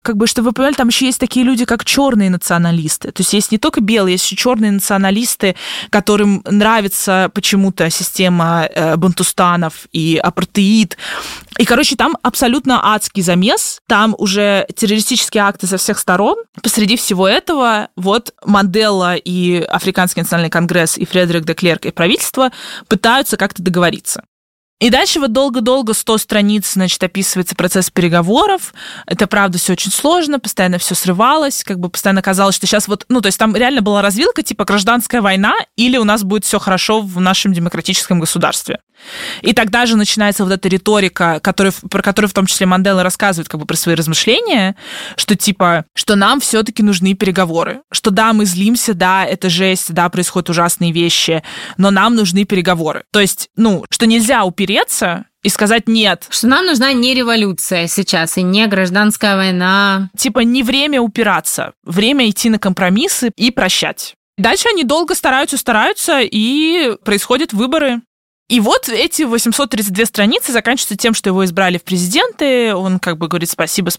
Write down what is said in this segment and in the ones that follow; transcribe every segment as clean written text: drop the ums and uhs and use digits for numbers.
Как бы, чтобы вы понимали, там еще есть такие люди, как черные националисты. То есть есть не только белые, есть еще черные националисты, которым нравится почему-то система бантустанов и апартеид. И, короче, там абсолютно адский замес. Там уже террористические акты со всех сторон. Посреди всего этого вот Мандела и Африканский национальный конгресс, и Фредерик де Клерк, и правительство пытаются как-то договориться. И дальше вот долго-долго 100 страниц, значит, описывается процесс переговоров. Это, правда, все очень сложно, постоянно все срывалось, как бы постоянно казалось, что сейчас вот, то есть там реально была развилка, типа гражданская война, или у нас будет все хорошо в нашем демократическом государстве. И тогда же начинается вот эта риторика, про которую в том числе Мандела рассказывает как бы про свои размышления, что типа, что нам все-таки нужны переговоры, что да, мы злимся, да, это жесть, да, происходят ужасные вещи, но нам нужны переговоры. То есть, что нельзя упереться и сказать нет. Что нам нужна не революция сейчас и не гражданская война. Типа не время упираться, время идти на компромиссы и прощать. Дальше они долго стараются, и происходят выборы. И вот эти 832 страницы заканчиваются тем, что его избрали в президенты. Он как бы говорит: спасибо,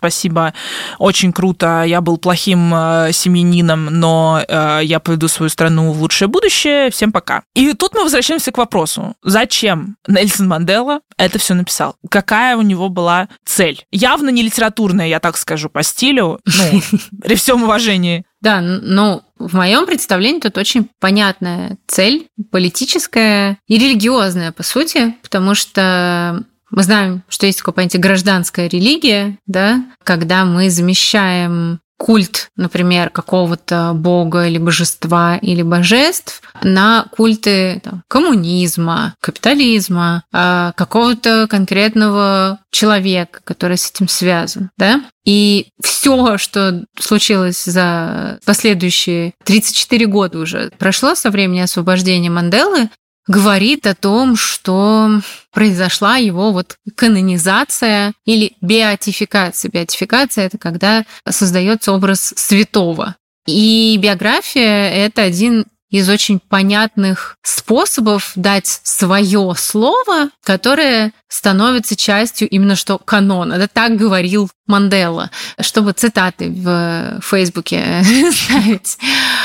очень круто, я был плохим семьянином, но я поведу свою страну в лучшее будущее, всем пока. И тут мы возвращаемся к вопросу, зачем Нельсон Мандела это все написал? Какая у него была цель? Явно не литературная, я так скажу, по стилю, при всем уважении. Да, в моем представлении тут очень понятная цель, политическая и религиозная, по сути, потому что мы знаем, что есть такое понятие гражданская религия, да, когда мы замещаем культ, например, какого-то бога или божества или божеств на культы коммунизма, капитализма, какого-то конкретного человека, который с этим связан, да? И все, что случилось за последующие 34 года уже прошло со времени освобождения Манделы, говорит о том, что произошла его канонизация или беатификация. Беатификация – это когда создается образ святого. И биография – это один из очень понятных способов дать свое слово, которое становится частью именно что канона. Это так говорил Мандела, чтобы цитаты в Фейсбуке ставить.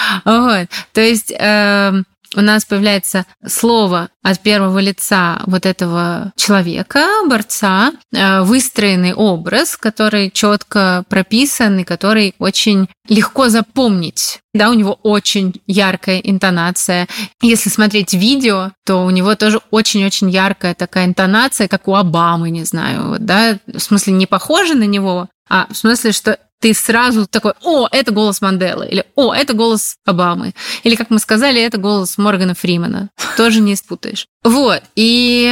То есть у нас появляется слово от первого лица вот этого человека, борца, выстроенный образ, который четко прописан и который очень легко запомнить. Да, у него очень яркая интонация. Если смотреть видео, то у него тоже очень-очень яркая такая интонация, как у Обамы, не знаю, да, в смысле не похоже на него, а в смысле, что ты сразу такой: о, это голос Манделы, или о, это голос Обамы, или, как мы сказали, это голос Моргана Фримена. Тоже не спутаешь. И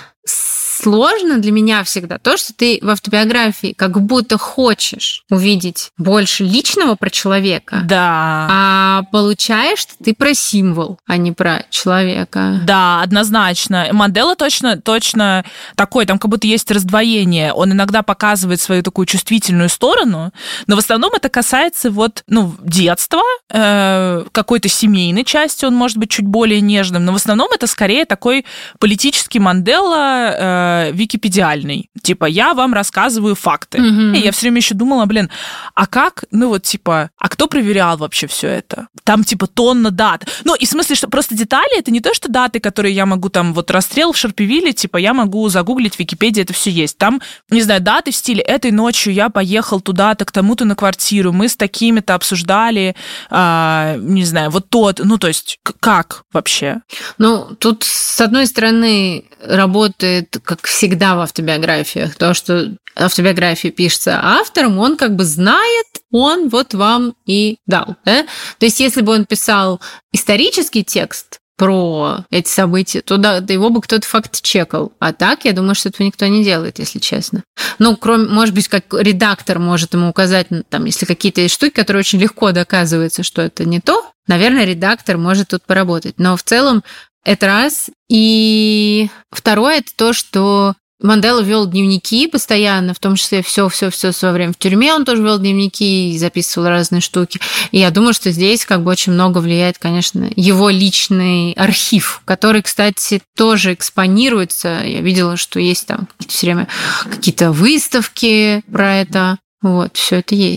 сложно для меня всегда то, что ты в автобиографии как будто хочешь увидеть больше личного про человека, да, а получаешь ты про символ, а не про человека. Да, однозначно. Мандела точно такой, там как будто есть раздвоение. Он иногда показывает свою такую чувствительную сторону, но в основном это касается детства, какой-то семейной части, он может быть чуть более нежным, но в основном это скорее такой политический Мандела, википедиальный. Типа, я вам рассказываю факты. Mm-hmm. И я все время еще думала, а как, а кто проверял вообще все это? Там, тонна дат. И в смысле, что просто детали, это не то, что даты, которые я могу расстрел в Шарпевилле, я могу загуглить в Википедии, это все есть. Там, не знаю, даты в стиле: этой ночью я поехал туда-то, к тому-то на квартиру, мы с такими-то обсуждали, не знаю, то есть, как вообще? Тут, с одной стороны, работает, как всегда в автобиографиях, то, что автобиография пишется автором, он знает, он вам и дал. Да? То есть, если бы он писал исторический текст про эти события, то его бы кто-то факт-чекал. А так, я думаю, что этого никто не делает, если честно. Кроме, может быть, как редактор может ему указать, если какие-то есть штуки, которые очень легко доказываются, что это не то, наверное, редактор может тут поработать. Но в целом это раз. И второе, это то, что Мандела вел дневники постоянно, в том числе все свое время в тюрьме он тоже вел дневники и записывал разные штуки. И я думаю, что здесь очень много влияет, конечно, его личный архив, который, кстати, тоже экспонируется. Я видела, что есть там все время какие-то выставки про это. Все это есть.